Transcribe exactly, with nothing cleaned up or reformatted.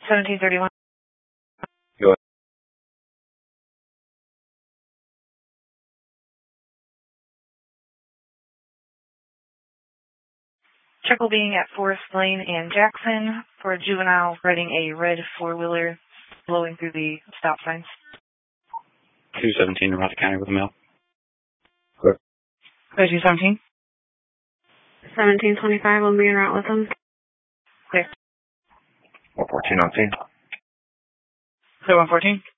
seventeen thirty-one. Go ahead. Trickle being at Forest Lane and Jackson for a juvenile riding a red four-wheeler blowing through the stop signs. two seventeen in Rocky County with a male. Go two seventeen. seventeen twenty-five will be en route with them. Clear. one fourteen on scene. Clear one fourteen.